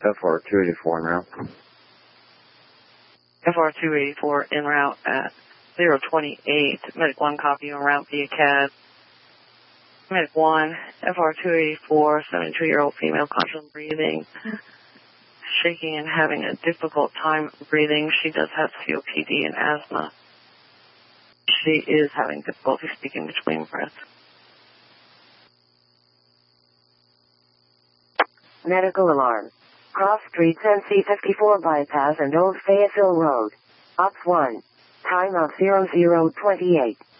FR284 en route. FR284 en route at 028. Medic 1 copy en route via CAD. Medic 1, FR284, 72-year-old female, conscious breathing, shaking and having a difficult time breathing. She does have COPD and asthma. She is having difficulty speaking between breaths. Medical alarm. Cross streets NC54 bypass and Old Fayetteville Road. Ops 1. Time of 0028.